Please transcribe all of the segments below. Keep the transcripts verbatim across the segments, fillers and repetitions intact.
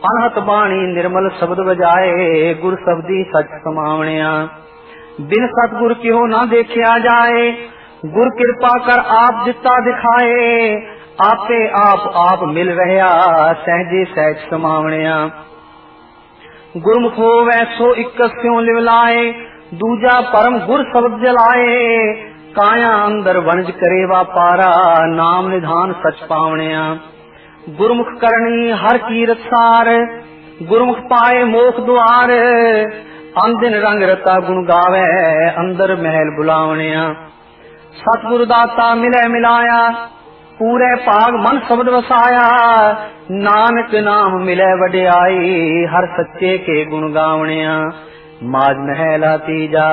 अनहत बाणी निर्मल शब्द बजाए, गुर शब्दी सच समावणिया। बिन सतगुर क्यों ना देखिया जाए, गुर कृपा कर आप जिता दिखाए। आपे आप आप मिल रहा सहजे सहज समावणिया। गुरमुख होवै सो इक्कस क्यों लिवलाए, दूजा परम गुर शब्द जलाए। काया अंदर वणज करे वापारा, नाम निधान सच पावणिया। गुरमुख करनी हर कीरत सार, गुरमुख पाए मोख द्वार। अंदिन रंग रता गुण गावे, अंदर महल बुलावणिया। सतगुरु दाता मिले मिलाया, पूरे भाग मन शब्द वसाया। नानक नाम मिले वड्याई, हर सच्चे के गुण गावणिया। माज महला तीजा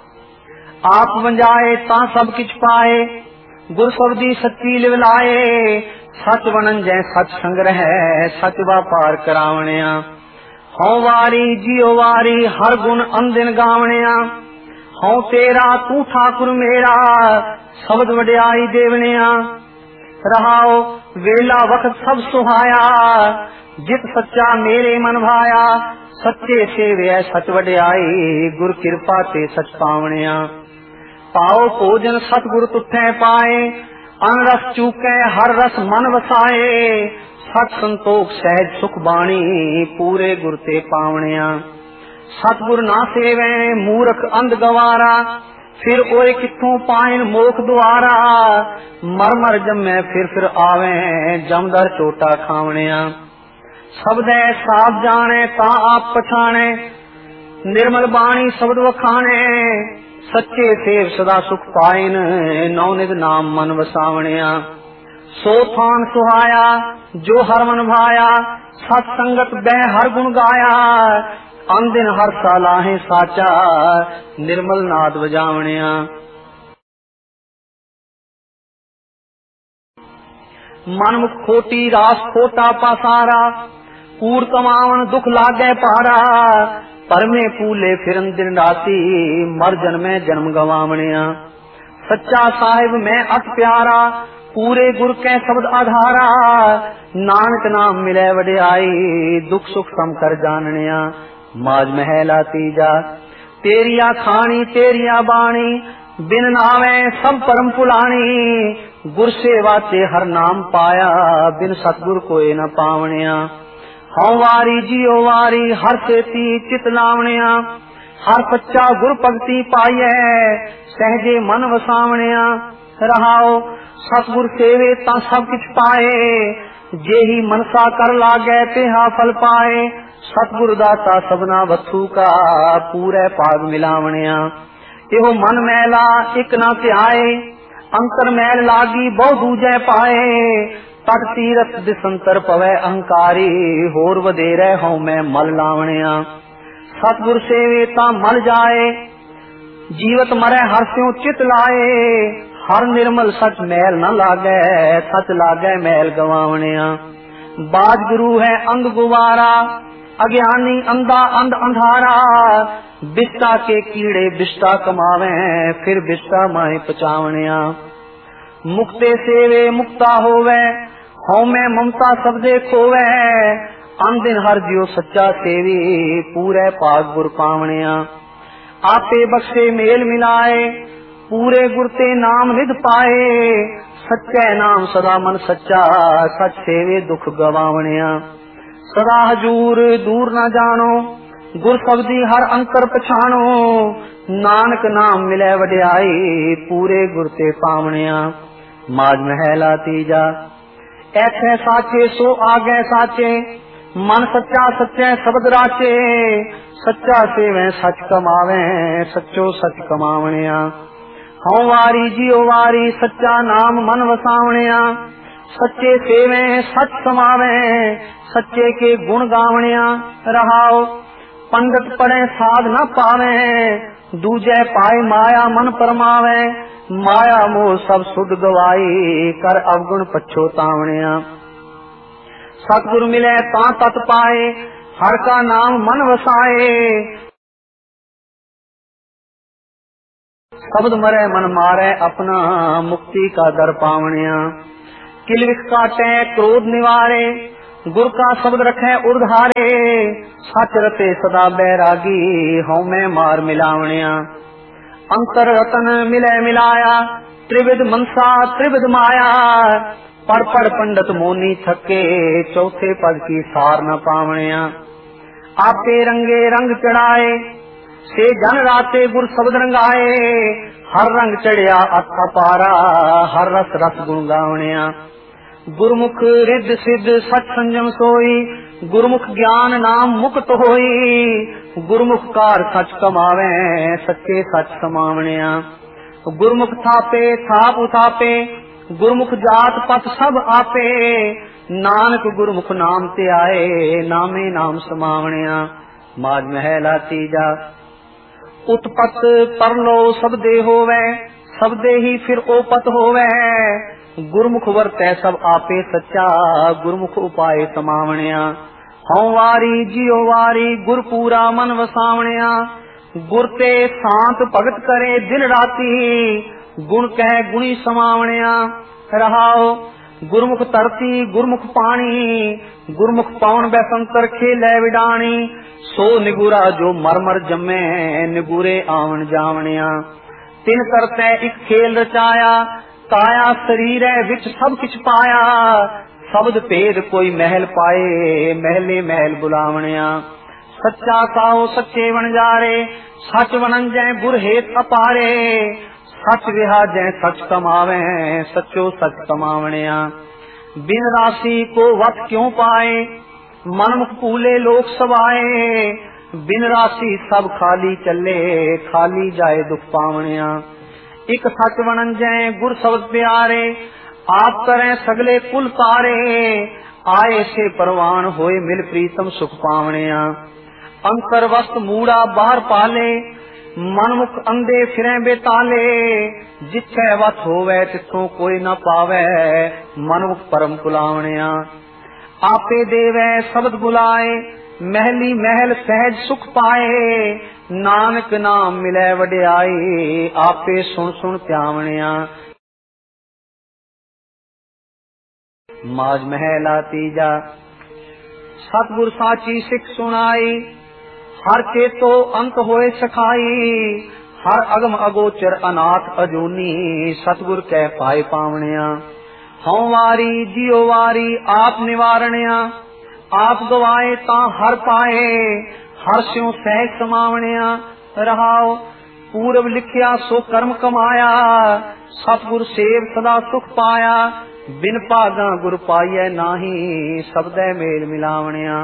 आप वंजाए ता सब किछ पाए, गुर शब्दी सच्ची लिवलाए। सच बनन जै सच संग्रह, सच व्यापार करावणिया। हौ वारी जियो वारी हर गुण अंदिन गावणिया। हौ तेरा तू ठाकुर मेरा, शब्द वड्याई देवणिया। रहाओ वेला वक्त सब सुहाया, जित सच्चा मेरे मन भाया। सच्चे सेवे सच वड्याई, गुर कृपा ते सच पावणिया। पाओ भोजन सतगुर तुठे पाए, अनरस चूके हर रस मन वसाए। सत संतोख सहज सुख बाणी, पूरे गुर ते पावणिया। सतगुर ना सेवे मूर्ख अंध गवारा, फिर ओए किथों पाइन मोख द्वारा। मर मर जमे फिर फिर आवे, जमदर चोटा खावणिया। शब्द साफ जाने ता आप पछाणे, निर्मल बाणी शब्द वखाणे। सच्चे सेव सदा सुख पाइन, नौनिध नाम मन वसावणिया। सो थान सुहाया जो हर मन भाया, सत संगत बह हर गुण गाया। अंदिन हर सालाहे साचा, निर्मल नाद बजावणिया। मन मुख खोटी रास खोटा पासारा, कूड़ कमावन दुख लागे पारा। परमे पूले फिरन दिन राती, मर जन्मे जन्म गवावणिया। सच्चा साहिब मैं अत प्यारा, पूरे गुर के शब्द आधारा। नानक नाम मिले वड्याई, दुख सुख सम कर जाननिया। माज महला तीजा तेरिया खानी तेरिया बाणी, बिन नावे सब परम पुलानी। गुर सेवा ते हर नाम पाया, बिन सतगुर कोई न पावणिया। हौ वारी जियो वारी हर सेती चित लावणिया। हर सच्चा गुर भगती पाइए, सहजे मन वसावणिया। रहाओ सतगुर सेवे ता सब किछ पाए, जेही मनसा कर लागे तेहा फल पाए। सतगुर दाता सबना वस्तु का, पूरे पाग मिलावणिया। एहो मन मैला एक ना ध्याए, अंतर मैल लागी बहु दूजे पाए। तट तीरथ दिसंतर पवै अहंकारी, होर वधेरे हूं मैं मल लावणिया। सतगुर सेवे ता मल जाए, जीवत मरै हर स्यों चित लाए। हर निर्मल सच मैल न लागे, सच लागे मैल गवावणिया। बाज गुरु है अंग गुवारा, अज्ञानी अंधा अंध अंधारा। बिस्टा के कीड़े बिस्टा कमावे, फिर बिस्टा माए पचावणिया। मुक्ते सेवे मुक्ता होवे, हौ मैं ममता सबदे खोवे। अंदिन हर जियो सच्चा सेवी, पूरे पाग गुर पावणिया। आपे बख्शे मेल मिलाए, पूरे गुर ते नाम निध पाए। सच्चे नाम सदा मन सच्चा, सच सेवे दुख गवावणिया। सदा हजूर दूर न जानो, गुर शब्दी हर अंतर पछाणो। नानक नाम मिले वड्याई, पूरे गुर ते पावणिया। माज महला तीजा ऐथे साचे सो आगे साचे, मन सच्चा सच्चे शब्द राचे। सच्चा सेवे सच कमावे, सच्चो सच कमावणिया। हौ वारी जियो वारी सच्चा नाम मन वसावणिया। सच्चे सेवे सच समावे, सच्चे के गुण गावणिया। रहाओ पंडित पढ़े साध न पावे, दूजे पाए माया मन परमावे। माया मोह सब सुध गवाई, कर अवगुण पछोतावणिया। सतगुरु मिले ता तत पाए, हर का नाम मन वसाए। शब्द मरे मन मारे अपना, मुक्ति का दर पावणिया। किल विख काटे क्रोध निवारे, गुर का शब्द रखे उर्धारे, सच रते सदा बैरागी, हऊ मैं मार मिलावणिया। अंतर रतन मिले मिलाया, त्रिविध मनसा त्रिविध माया, पढ़ पढ़ पंडित मोनी थके, चौथे पद की सार न पावणिया। आपे रंगे रंग चढ़ाए, से जन राते गुर शब्द रंगाए, हर रंग चढ़िया अथा पारा, हर रस रस गुण गावणिया। गुरमुख रिद्ध सिद्ध सच संजम सोई, गुरमुख ज्ञान नाम मुक्त होई, गुरमुख कार सच कमावे, सच्चे सच समावणिया। गुरमुख थापे थाप उथापे, गुरमुख जात पत सब आपे, नानक गुरमुख नाम ते आए, नामे नाम समावणिया। माज महला तीजा। उत्पत परलो सब दे होवे, सब दे ही फिर ओपत होवे, गुरमुख वरतै सब आपे सच्चा, गुरमुख उपाय समावणिया। हऊं वारी जियो वारी, गुर पूरा मन वसावणिया। गुर ते शांत भगत करे दिन राती, गुण कह गुणी समावणिया। रहाओ गुरमुख तरती गुरमुख पानी, गुरमुख पावन बैसंतर खेलै विडाणी, सो निगुरा जो मर मर जमे, निगुरे आवन जावणिया। तिन करते एक खेल रचाया, काया शरीर विच सब किछ पाया, शब्द भेद कोई महल पाए, महले महल बुलावणिया। सच्चा साहो सच्चे वणजारे, सच वणंजै गुर हेत अपारे, सच विहाजै सच कमावे, सचो सच कमावणिया। बिन राशि को वत क्यों पाए, मनमुख भूले लोक सवाए, बिन राशि सब खाली चले, खाली जाए दुख पावणिया। एक सच वणंजै गुर शब्द प्यारे, आप करें सगले कुल तारे, आए से परवान होए मिल प्रीतम सुख पावणिया। अंतर वस्त मूड़ा बाहर पाले, मनमुख अंधे फिरे बेताले, जिथे वत होवे तिथों कोई न पावे, मनमुख परम कुलावणिया। आपे देवे शब्द बुलाए, महली महल सहज सुख पाए, नानक नाम मिले वड्याई, आपे सुन सुन त्यावणिया। माज महला तीजा। सतगुर साची सिख सुनाई, हर चेतो अंत होए सखाई, हर अगम अगोचर अनाथ अजूनी, सतगुर कह पाए पावणिया। हऊं वारी जियो वारी आप निवारणिया, आप गवाए ता हर पाए, हर स्यों सहज समावणिया। रहाओ पूरब लिखिया सो कर्म कमाया, सतगुर सेव सदा सुख पाया, बिन भागा गुर पाइए नाही, सबदै मेल मिलावणिया।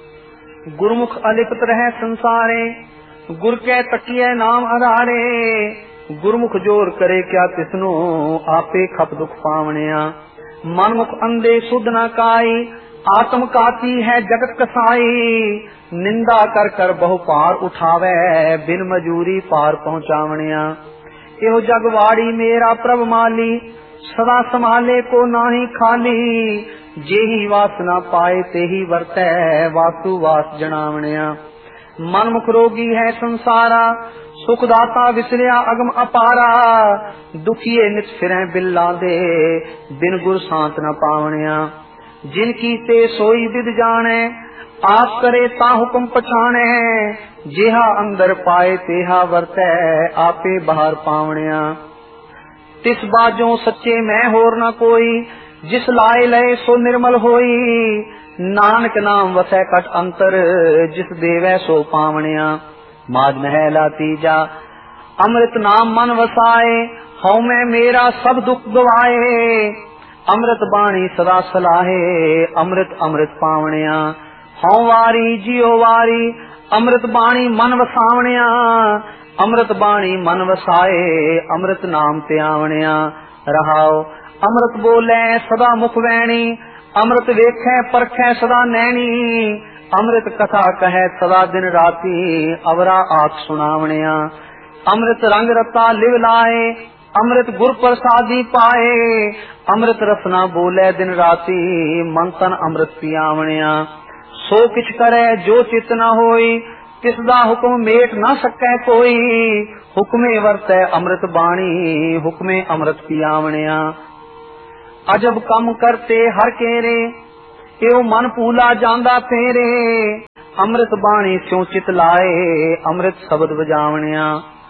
गुरमुख अलिपत रहे संसारे, गुर के तकिए नाम आधारे, गुरमुख जोर करे क्या तिसनु, आपे खप दुख पावणिया। मनमुख अंधे सुध न काई, आत्म काती है जगत कसाई, निंदा कर कर बहु पार उठावे, बिन मजूरी पार पहुंचावणिया। एहो जगवाड़ी मेरा प्रभ माली, सदा संभाले को नाही खाली, जेही वासना पाए तेही वरतै, वासु वास जनावणिया। मनमुख रोगी है संसारा, सुखदाता विसरिया अगम अपारा, दुखिए नित फिरै बिल्ला दे, बिन गुर शांत न पावणिया। जिनकी ते सोई विद जाने, आप करे ता हुक्म पछाणे, जेहा अंदर पाए तेहा वरतै, आपे बाहर पावणिया। तिस बाजों सच्चे मैं होर न कोई, जिस लाए लय सो निर्मल होई, नानक नाम वसै कट अंतर, जिस देवै सो पावणिया। माज महला तीजा। अमृत नाम मन वसाए, हऊं मैं मेरा सब दुख गवाए, अमृत बाणी सदा सलाहे, अमृत अमृत पावणिया। हऊं वारी जियो वारी, अमृत बाणी मन वसावणिया, अमृत बाणी मन वसाए, अमृत नाम ते आवणिया। रहाओ अमृत बोले सदा मुख वैणी, अमृत वेखै परखै सदा नैणी, अमृत कथा कहे सदा दिन राती, अवरा आख सुनावणिया। अमृत रंग रता लिव लाए, अमृत गुर प्रसादी पाए, अमृत रसना बोले दिन राती, मन तन अमृत पियावणिया। सो किछ करे जो चित न होई, तिसदा हुक्म मेट न सकै कोई, हुक्मे वरतै अमृत बाणी, हुक्मे अमृत पियावणिया। अजब कम करते हर केरे, एओ मन पूला जांदा फेरे, अमृत बाणी स्यों चित लाए, अमृत शब्द बजावणिया।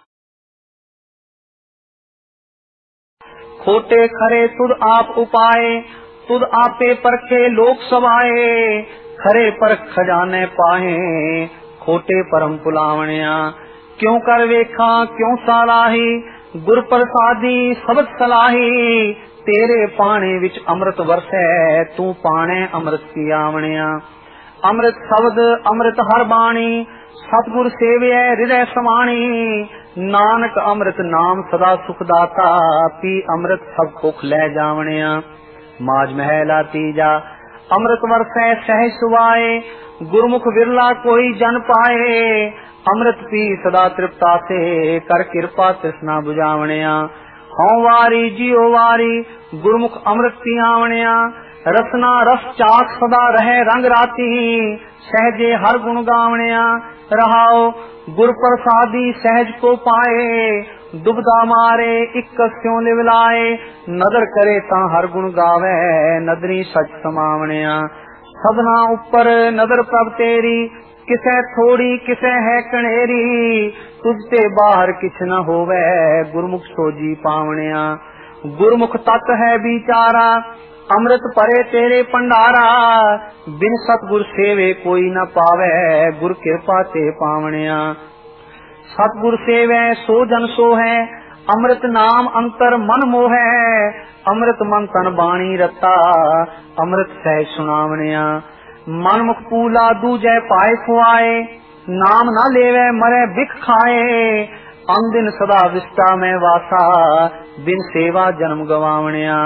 खोटे खरे तुद आप उपाए, तुद आपे परखे लोक सभाए, खरे परख खजाने पाए, खोटे परम पुलावणिया। क्यों कर वेखा क्यों सालाही, गुर प्रसादी सबद सलाही, तेरे पाने विच अमृत वरसै, तू पाने अमृत की आवणिया। अमृत शब्द अमृत हर बाणी, सतगुर सेवियै हृदय समाणी, नानक अमृत नाम सदा सुखदाता, पी अमृत सब भुख लै जावणिया। माज महला तीजा, अमृत वरसै सहज सुवाए, गुरमुख विरला कोई जन पाए, अमृत पी सदा तृप्ता से, कर कृपा तृष्णा बुझावणिया। हौ वारी जियो वारी, गुरमुख अमृत पी आवणिया, रसना रस चाक सदा रहे रंग राती, सहजे हर गुण गावणिया। रहाओ गुर प्रसादी सहज को पाए, दुबदा मारे इक स्यों लिवलाए, नदर करे ता हर गुण गावे, नदरी सच समावणिया। सबना उपर नदर प्रभ तेरी, किसे थोड़ी किसे है कनेरी, तुझते बाहर किछ न होवे, गुरमुख सोजी पावणिया। गुरमुख तत् है बिचारा, अमृत परे तेरे पंडारा, बिन सतगुर सेवे कोई न पावे, गुर कृपा ते पावणिया। सतगुर सेवे सो जन सो है, अमृत नाम अंतर मन मोह, अमृत मन तन बाणी रता, अमृत सहज सुनावणिया। मन मुख पूला दूजै पाए खुआए, नाम न लेवे मरे बिख खाए, अनदिन सदा विष्टा में वासा, बिन सेवा जन्म गवावणिया।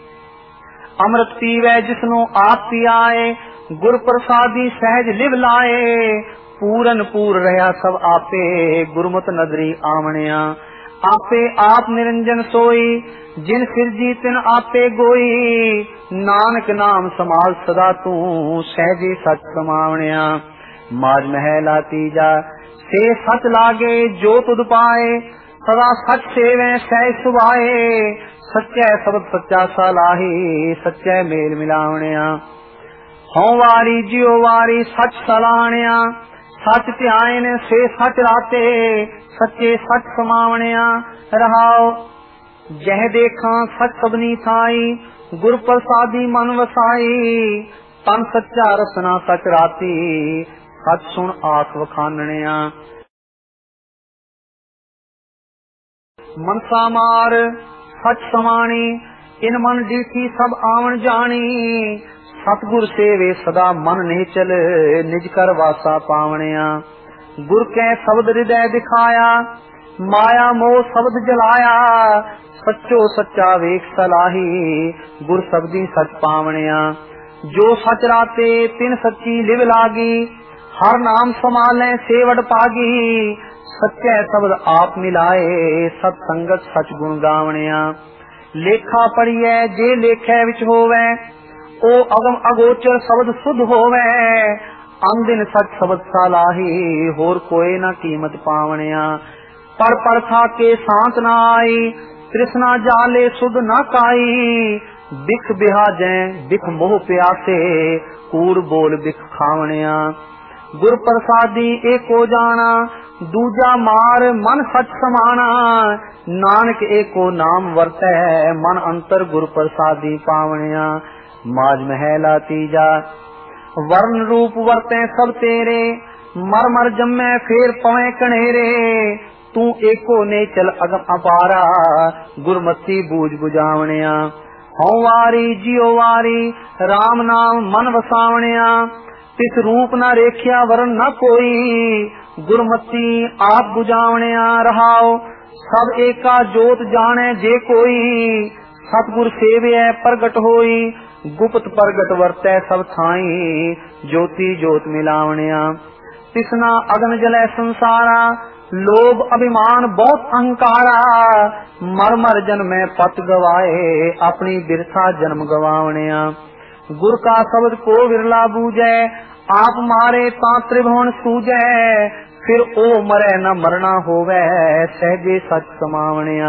अमृत पीवे जिसनो आप पियाए, गुर प्रसादी सहज लिव लाए, पूरन पूर रहा सब आपे, गुरमत नदरी आवणिया। आपे आप निरंजन सोई, जिन सिरजी तिन आपे गोई, नानक नाम समाल सदा तू, सहजे सच समावणिया। माज महला तीजा, से सच लागे जो तुद पाए, सदा सच सेवे सहज सुभाए, सच्चे शब्द सच्चा सलाही, सच्चे मेल मिलावणिया। हौ वारी जियो वारी सच सलाहणिया, सच ध्यान से सच राते, सच्चे सच समावणिया। रहाओ जह देखा सच सबनी थाई, गुर प्रसादी मन वसाई, तन सच्चा रसना सच राती, सच सुन आख वखानणिया। मनसा मार सच समाणी, इन मन डीठी सब आवन जानी, सतगुर सेवे सदा मन नेचल, निज कर वासा पावणिया। गुर कै शब्द हृदय दिखाया, माया मोह शब्द जलाया, सच्चो सच्चा वेख सलाही, गुर शब्दी सच पावणिया। जो सच राते तिन सच्ची लिव लागी, हर नाम समाले सेवड़ पागी, सच्चे शब्द आप मिलाए, सत संगत सच गुण गावणिया। लेखा पढ़िए जे लेखे विच होवे, ओ अगम अगोचर शब्द शुद्ध होवे, अनदिन सच शब्द सलाही, होर कोई न कीमत पावणिया। पढ़ पढ़ था के शांत न आई, तृष्णा जाले सुध न काई, बिख बिहाजे बिख मोह प्यासे, कूड़ बोल बिख खावणिया। गुर प्रसादी एको जाना, दूजा मार मन सच समाना, नानक एको नाम वरतै, मन अंतर गुर प्रसादी पावणिया। माज महला तीजा, वर्ण रूप वरते सब तेरे, मर मर जम्मे फेर पवे कनेरे, तू एको ने चल अगम अपारा, गुरमती बूझ बुझावणिया। हौ वारी जियो वारी, राम नाम मन वसावणिया, तिस रूप न रेखिया वरण न कोई, गुरमती आप बुझावणिया। रहाओ सब एका जोत जाने जे कोई, सतगुर सेवे प्रगट होई, गुप्त प्रगट वरतै सब थाई, ज्योति जोत मिलावणिया। तिसना अग्न जलै संसारा, लोभ अभिमान बहुत अहंकारा, मर मर जन्मे पत गवाए, अपनी बिरसा जन्म गवावणिया। गुर का शब्द को विरला बूझे, आप मारे ता त्रिभुवन सूझे, फिर ओ मरे न मरना होवे, सहजे सच समावणिया।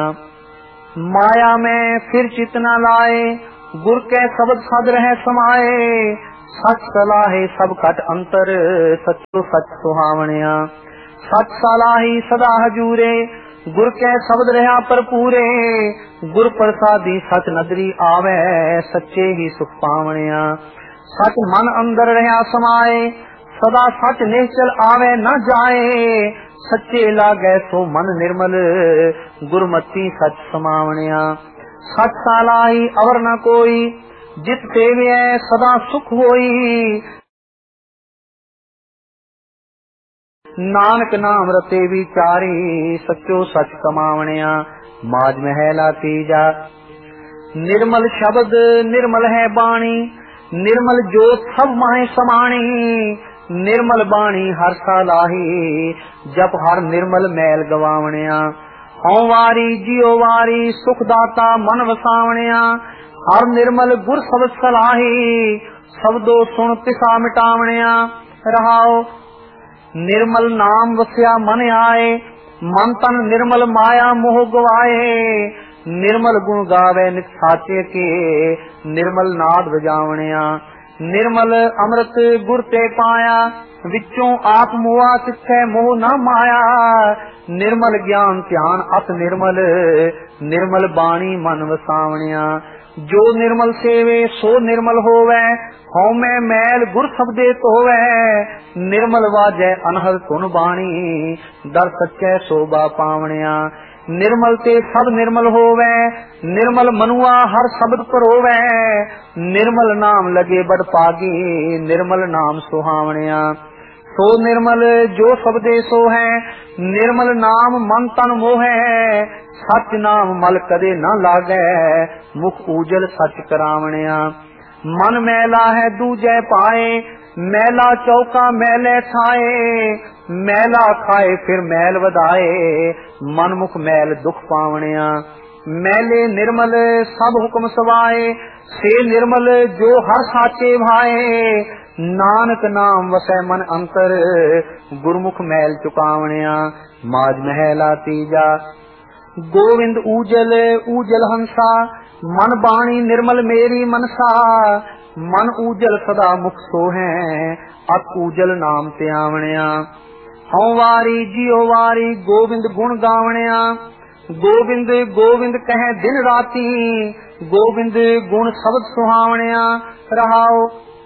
माया में फिर चित न लाए, गुर के शब्द सद रहे समाए, सच सलाहे सब घट अंतर सचो सच सुहावणिया। सच सलाही सदा हजूरे गुर कै शब्द रहा भरपूरे। गुर प्रसादी सच नदरी आवे सच्चे ही सुख पावणिया। सच मन अंदर रहा समाए सदा सच निश्चल आवे न जाए। सच्चे लागे सो मन निर्मल गुरमती सच समावणिया। सच सलाही अवर न कोई जित सेवे सदा सुख होई। नानक नाम रते विचारी सचो सच कमावणिया। माज महला तीजा निर्मल शब्द निर्मल है बाणी। निर्मल जोत सब माहे समाणी। निर्मल बाणी हर सालाही जप हर निर्मल मैल गवावणिया। हौं वारी जियो वारी सुख दाता मन वसावणिया। हर निर्मल गुर शब्द सलाही शब्दो सुन तिसा मिटावणिया। रहाओ निर्मल नाम वस्या मन आए। मन तन निर्मल माया मोह गवाए। निर्मल गुण गावे नित साचे के निर्मल नाद बजावणिया। निर्मल अमृत गुर ते पाया विचों आप मोआ तिथे मोह न माया। निर्मल ज्ञान ध्यान अत निर्मल निर्मल बाणी मन वसावणिया। जो निर्मल सेवे सो निर्मल होवे हौ मैं मैल गुर शब्दे धोवे। निर्मल वाजै अनहद धुन बाणी दर सच्चै शोभा पावणिया। निर्मल ते सब निर्मल होवे निर्मल मनुआ हर शब्द परोवे। निर्मल नाम लगे बड़ पागी निर्मल नाम सुहावणिया। सो निर्मल जो शब्दे सो है निर्मल नाम मन तन मोहे। सच नाम मल कदे न लागे मुख उजल सच करावणिया। मन मैला है दूजे पाए मैला चौका मैले छाए। मैला खाए फिर मैल वधाए मन मुख मैल दुख पावणिया। मैले निर्मल सब हुक्म सवाए से निर्मल जो हर साचे भाए। नानक नाम वसै मन अंतर गुरमुख मैल चुकावणिया। माज महला तीजा गोविंद ऊजल ऊजल हंसा। मन बाणी निर्मल मेरी मनसा। मन ऊजल सदा मुख सो है अत ऊजल नाम ते आवणिया। हौं वारी जियो वारी गोविंद गुण गावणिया। गोविंद गोविंद कहे दिन राती गोविंद गुण शब्द सुहावणिया। रहाओ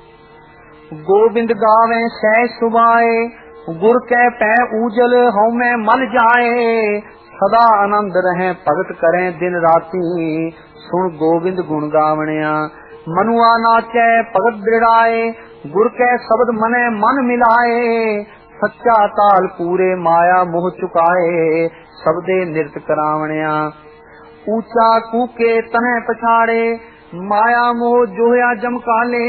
गोविंद गावे सह सुबाए गुर कै पै ऊजल हौ मैं मल जाए। सदा आनंद रहे भगत करें दिन राती सुन गोविंद गुण गावणिया। मनुआ नाचे भगत दृढ़ाए गुर कै शब्द मने मन मिलाए। सच्चा ताल पूरे माया मोह चुकाए शब्दे नृत्य करावणिया। ऊंचा कूके तने पछाड़े माया मोह जोया जमकाले।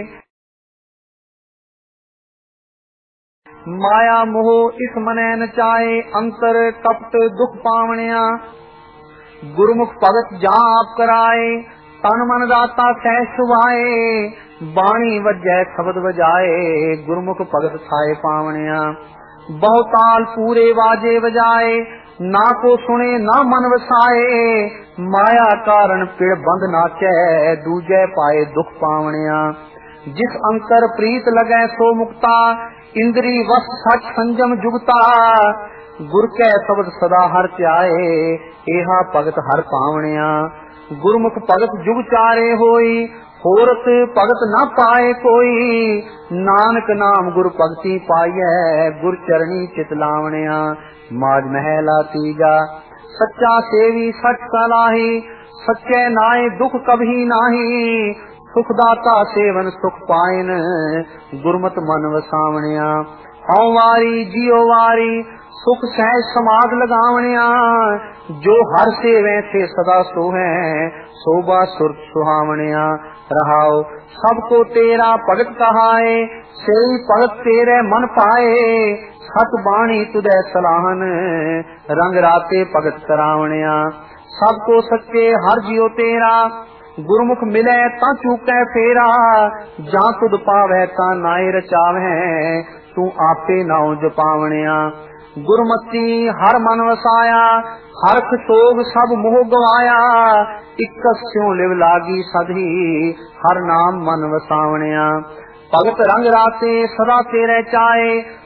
माया मोह इस मने नचाए अंतर कपट दुख पावणिया। गुरमुख भगत जहाँ आप कराए तन मन दाता सह सुभाए। बाणी वजै शब्द बजाए गुरमुख भगत थाए पावणिया। बहुताल पूरे वाजे बजाए ना को सुने ना मन वसाए। माया कारण पिड़ बंद नाचे दूजे पाए दुख पावणिया। जिस अंतर प्रीत लगे सो मुक्ता इंद्री वस सच संजम जुगता। गुर कै शब्द सदा हर च्याए एहा भगत हर पावणिया। गुरमुख भगत जुग चारे होई होरत भगत न पाए कोई। नानक नाम गुर भगति पाइए गुर चरणी चित लावणिया। माज महला तीजा सच्चा सेवी सच सलाही सच्चे नाए दुख कभी नाही। सुखदाता सेवन सुख पाइन गुरमत मन वसावणिया। हौं वारी जियो वारी सुख सहज समाध लगावणिया। जो हर सेवे से सदा सो है शोभा सुरत सुहावणिया। रहाओ सबको तेरा भगत कहाए सेई भगत तेरे मन पाए। सत बाणी तुदे सलाहन रंग राते भगत करावणिया। सबको सच्चे हर जियो तेरा गुरमुख मिले ता चूकै फेरा। जा तुद पावै ता नाए रचावै तू आपे नाउ जपावणिया। गुरमती हर मन वसाया हरख सोग सब मोह गवाया। इकस क्यों लिव लागी सधी हर नाम मन वसावणिया। भगत रंग राते सदा तेरे चाए